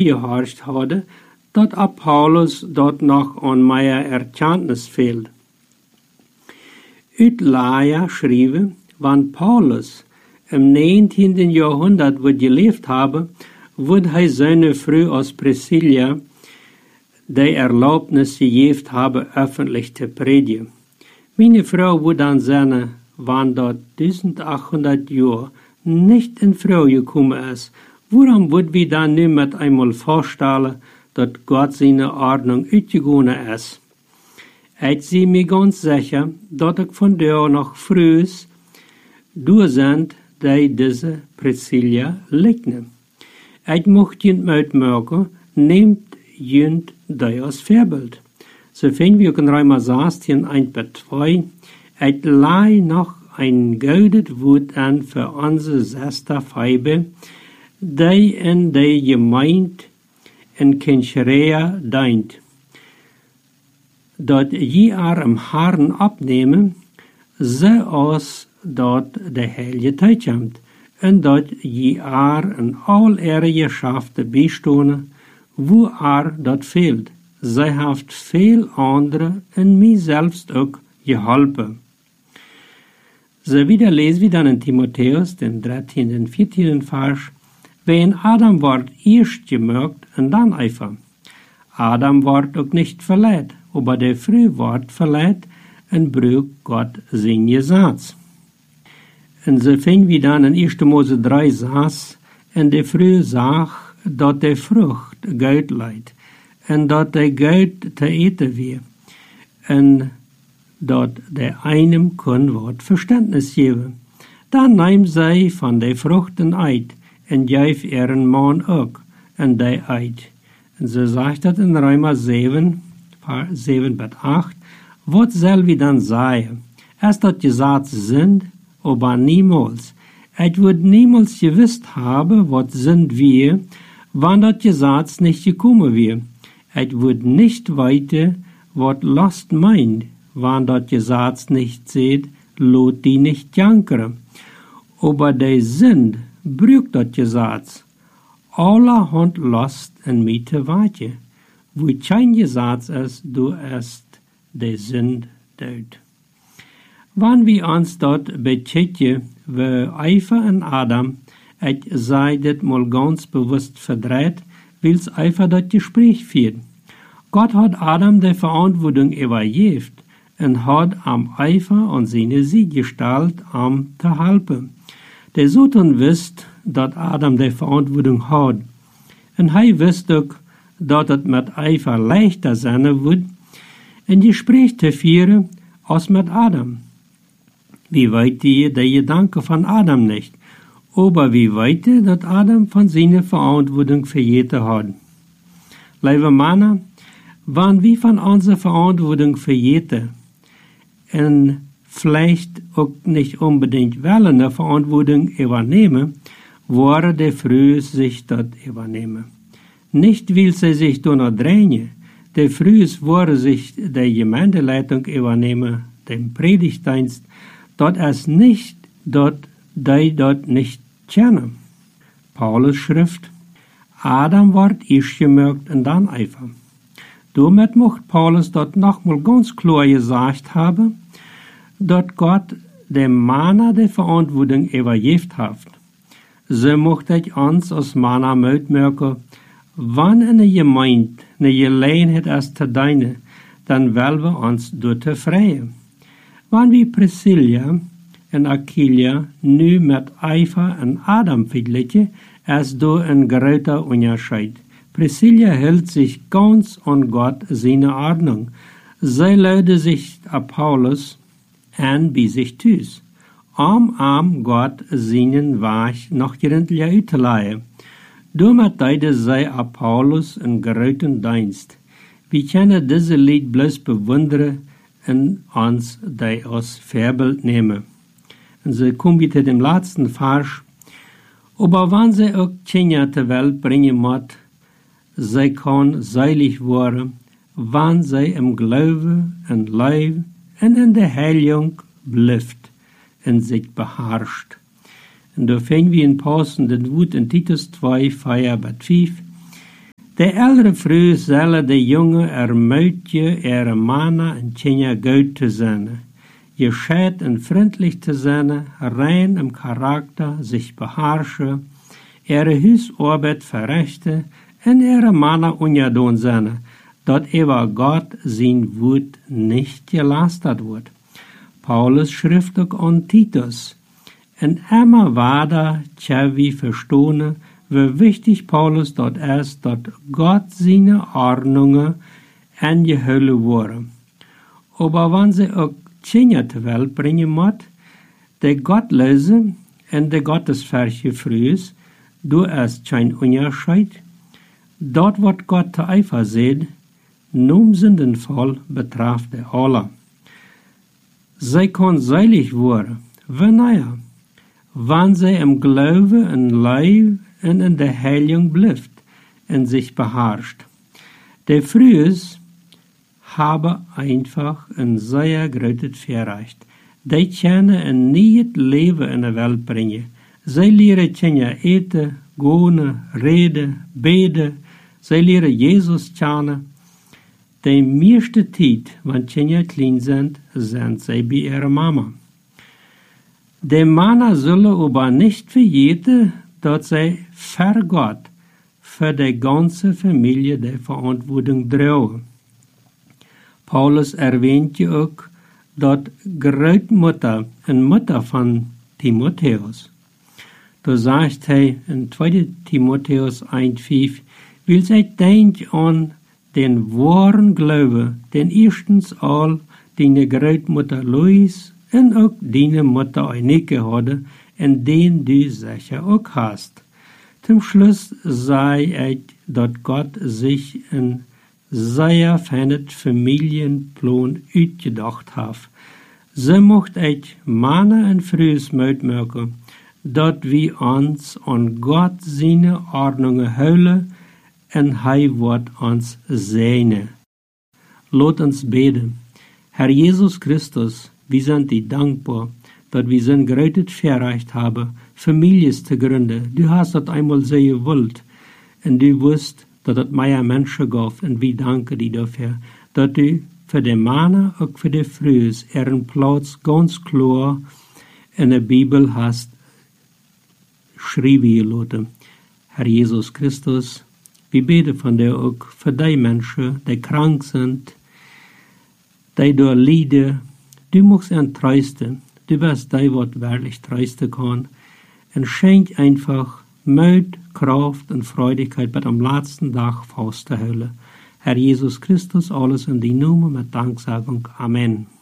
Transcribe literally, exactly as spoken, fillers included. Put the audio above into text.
opgehaarst hadden, dat Apollos dat nog aan meer erkenntnis fehlt. Uit Laia schreven, wann Paulus im negentiende Jahrhundert wird gelebt haben, wird hij seine Frau aus Priscilla die Erlaubnis gegeven haben, öffentlich zu predigen. Meine Frau wird dann sagen, wann dort achthundert Jahre nicht in Frau gekommen ist, warum wird wir dann nicht mit einmal vorstellen, dass Gott seine Ordnung uitgegangen ist? Ich sehe mir ganz sicher, dass ich von der noch früh durch sind, die diese Priscilla liegen. Ich möchte ihn mitmerken, nehmt jünd die als Vorbild. So finden wir in Römer sechzehn, eins bis zwei, ich leih noch ein goldet Wort an für unsere sechste Feibe, die in der Gemeinde in Kenchrea dient. Dort je er im Haaren abnehmen, so als dort der Heilige Zeit kommt, und dort je er in all ihre Geschäfte bestehen, wo er dort fehlt. Sie hat viel andere und mir selbst auch geholfen. So wieder lesen wir dann in Timotheus, den dreizehnten, vierzehnten Vers, wenn Adam ward erst gemerkt und dann einfach. Adam ward auch nicht verleiht, aber der früh ward verleiht und brüch Gott sein Gesetz. Und so finden wir dann in erster Mose drei Saß, und der früh sagt, dass der Frucht Geld leidt, und dass der Geld zu eten wird, und dass der einem kann Wort Verständnis geben. Dann nahm sie von der Frucht ein Eid, und gab ihren Mann auch, und der Eid. Und so sagt das in Römer sieben, sieben bis acht, was soll wir dann sagen? Erst das gesagt sind, aber niemals. Ich würde niemals gewusst haben, was sind wir, wann das Gesetz nicht gekommen wäre. Ich würde nicht weiter, was Lust meint, wann das Gesetz nicht seht, lot die nicht jankere. Aber die sind, brücht das Gesetz. Alle haben Lust in mir zu warten. Wo kein Gesetz ist, du ist die Sünde dort. Wann wir uns dort betätigen, wie Eva und Adam, ich sei das mal ganz bewusst verdreht, weil es einfach das Gespräch führt. Gott hat Adam die Verantwortung übergeben und hat am Eva und seine Siegestalt am zu helfen. Der Satan wisst, dass Adam die Verantwortung hat. Und er wisst auch, dass es mit Eva leichter sein wird, ein Gespräch zu führen, als mit Adam. Wie weit die der Gedanke von Adam nicht, aber wie weit dass Adam von seiner Verantwortung verjährt hat. Liebe Männer, wenn wir von unserer Verantwortung verjährt und vielleicht auch nicht unbedingt wollen eine Verantwortung übernehmen, wäre der früh sich dort übernehmen. Nicht will sie sich da noch drängen, der früh würde sich der Gemeindeleitung übernehmen, den Predigtdienst, dort es nicht, dort, die dort nicht kennen. Paulus Schrift, Adam ward erst gemerkt und dann Eva. Damit mocht Paulus dort nochmal ganz klar gesagt haben, dass Gott dem Mann die Verantwortung übergeben hat. So mochte ich uns als Mann mitmerken, wann eine Gemeinde eine Gelegenheit ist zu dienen, dann wollen wir uns dort freuen. Wann wir Priscilla und Aquila nu mit Eva und Adam vergleichen, ist da ein großer Unterschied. Priscilla hält sich ganz an Gott seine Ordnung. Sie leute sich Apollos an bei sich tüß. Am am Gott seinen Weg noch gründlich uitleihen. Damit deide sie Apollos einen großen Dienst. Wir können diese Lied bloß bewundern und uns die als Vorbild nehmen. Und so kommen wir zu dem letzten Vers. Aber wenn sie auch Kinder zur Welt bringen muss, sie kann seilig werden, wenn sie im Glauben und Leib und in der Heiligung bleibt und sich beherrscht. Und da finden wir in passenden Wut in Titus zwei, vier bis fünf. De oudere vrouw zullen de jongen ermuitje ihre Mana en Tjenja gut te zijn, gescheit en vriendlich te zijn, rein im Charakter, sich beherrschen, ihre Huisarbeit verrichten en ihre Mana unjadon zijn, dat über Gott sein Wort nicht gelastert wird. Paulus schrift ook an Titus. En immer weiter tja wie verstohne, wie wichtig Paulus dort ist, dat Gott seine Ordnungen angehüllt worden. Aber wenn sie auch Tjenja zur Welt bringen muss, der Gott lesen en de Gottesverse frühs, du ist kein Unterschied. Dort wird Gott te Eifer seht, num Sündenfall betraf der alle. Sie kann seilig worden, wenn naja, wann sie im Glaube en Leib en in der Heiligung bleibt en sich beherrscht. Der Frühes habe einfach ein sehr großes Verrecht. Die können ein neues Leben in der Welt bringen. Sie lehren kennen eten, gehen, reden, beten. Sie lehren Jesus kennen. Die meiste Zeit, wenn Kinder klein sind, sind sie bei ihrer Mama. Die Männer sollen aber nicht vergessen, dass sie für Gott, für die ganze Familie die Verantwortung tragen. Paulus erwähnt ja auch, dass Großmutter und Mutter von Timotheus. Da sagt er in zweiter Timotheus eins fünf, will sie denkt an den wahren Glaube, den erstens all deine Großmutter Lois und auch deine Mutter Eunike hatte, und den du sicher auch hast. Zum Schluss sei ich, dass Gott sich ein sehr feines Familienplan uitgedacht hat. So mocht ich Männer und Frühes mitmachen, dass wir uns an Gott seine Ordnungen halten und er wird uns segnen. Lass uns beten. Herr Jesus Christus, wir sind dir dankbar, dass wir so ein großes Verrecht haben, Familien zu gründen. Du hast das einmal sehr gewollt und du wusst, dass es mehr Menschen gab und wir danken dir dafür, dass du für die Männer und für die Frauen ihren Platz ganz klar in der Bibel hast schreiben gelassen. Herr Jesus Christus, wir beten von dir auch für die Menschen, die krank sind, die durch leiden. Du musst ihn trösten. Du wirst die, was wirklich trösten kann. Und schenk einfach Mut, Kraft und Freudigkeit bei am letzten Tag festzuhalten. Herr Jesus Christus, alles in die Namen mit Danksagung. Amen.